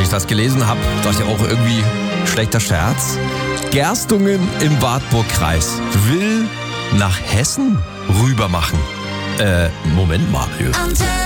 ich das gelesen habe, dachte ich auch irgendwie schlechter Scherz. Gerstungen im Wartburgkreis will nach Hessen rüber machen. Moment mal.